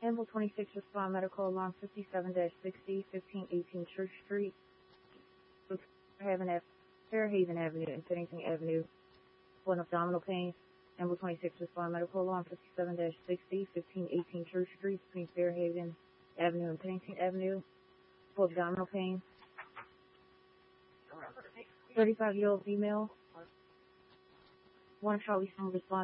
Campbell 26 Respond Medical Alarm 57-60, 1518 Church Street, Fairhaven Avenue and Pennington Avenue. One abdominal pain. Campbell 26 Respond Medical Alarm 57-60, 1518 Church Street between Fairhaven Avenue and Pennington Avenue. For abdominal pain. 35-year-old female. One Charlie Stone Respond